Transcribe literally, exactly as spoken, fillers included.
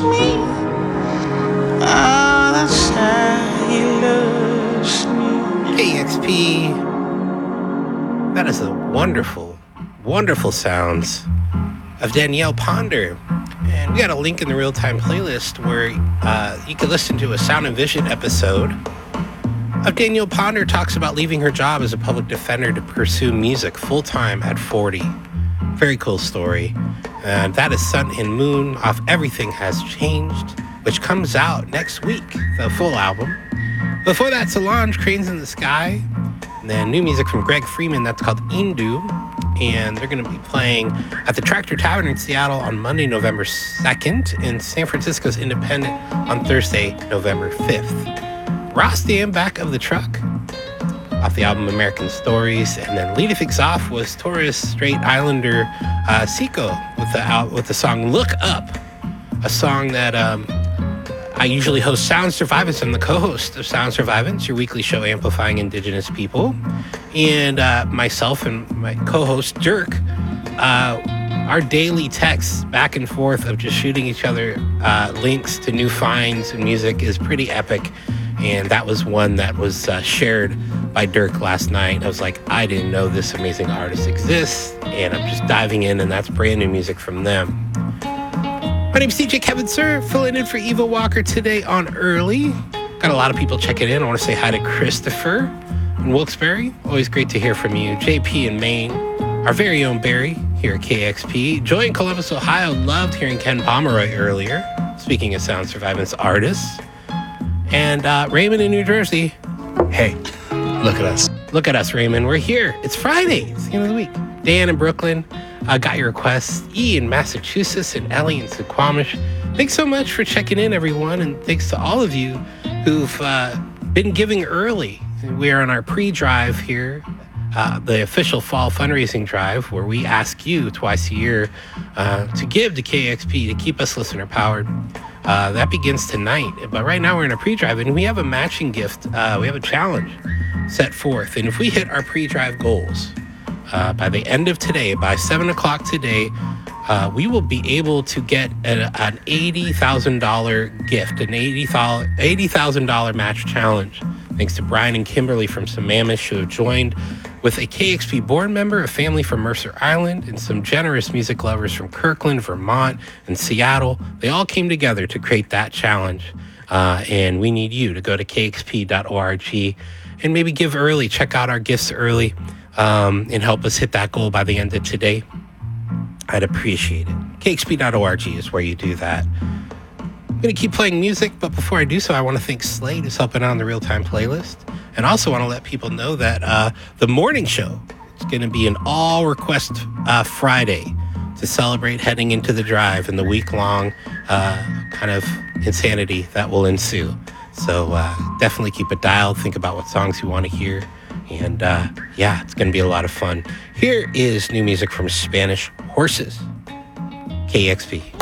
me. Oh, that's how he loves me. K X P. That is a wonderful, wonderful sounds of Danielle Ponder. And we got a link in the real-time playlist where uh, you can listen to a Sound and Vision episode of Danielle Ponder talks about leaving her job as a public defender to pursue music full-time at forty. Very cool story. And that is Sun and Moon off Everything Has Changed, which comes out next week, the full album. Before that, Solange, Cranes in the Sky. And then new music from Greg Freeman, that's called Indu. And they're going to be playing at the Tractor Tavern in Seattle on Monday, November second, and San Francisco's Independent on Thursday, November fifth. Ross Dam, Back of the Truck, off the album American Stories. And then leading things off was Torres Strait Islander uh, Seco with the, out, with the song Look Up, a song that um, I usually host Sound Survivance. I'm the co-host of Sound Survivance, your weekly show amplifying Indigenous people. And uh, myself and my co-host, Dirk, uh, our daily texts back and forth of just shooting each other uh, links to new finds and music is pretty epic. And that was one that was uh, shared by Dirk last night. I was like, I didn't know this amazing artist exists. And I'm just diving in, and that's brand new music from them. My name's D J Kevin Sir, filling in for Eva Walker today on Early. Got a lot of people checking in. I want to say hi to Christopher in Wilkes-Barre. Always great to hear from you. J P in Maine. Our very own Barry here at K X P. Joy in Columbus, Ohio. Loved hearing Ken Pomeroy earlier. Speaking of Sound Survivance artists. And uh, Raymond in New Jersey. Hey, look at us. Look at us, Raymond. We're here. It's Friday. It's the end of the week. Dan in Brooklyn. Uh, got your requests. E in Massachusetts and Ellie in Suquamish. Thanks so much for checking in, everyone. And thanks to all of you who've uh, been giving early. We are on our pre-drive here, uh, the official fall fundraising drive, where we ask you twice a year uh, to give to K X P to keep us listener powered. Uh, that begins tonight. But right now we're in a pre-drive, and we have a matching gift. Uh, we have a challenge set forth. And if we hit our pre-drive goals, Uh, by the end of today, by seven o'clock today, uh, we will be able to get a, an eighty thousand dollars gift, an eighty thousand dollars match challenge. Thanks to Brian and Kimberly from Sammamish, who have joined with a K X P board member, a family from Mercer Island, and some generous music lovers from Kirkland, Vermont, and Seattle. They all came together to create that challenge. Uh, and we need you to go to k x p dot org and maybe give early, check out our gifts early. Um, and help us hit that goal by the end of today. I'd appreciate it. k x p dot org is where you do that. I'm going to keep playing music, but before I do so, I want to thank Slade who's helping out on the real-time playlist. And also want to let people know that uh, the morning show is going to be an all-request uh, Friday to celebrate heading into the drive and the week-long uh, kind of insanity that will ensue. So uh, definitely keep it dialed. Think about what songs you want to hear. And uh, yeah, it's going to be a lot of fun. Here is new music from Spanish Horses, K X P.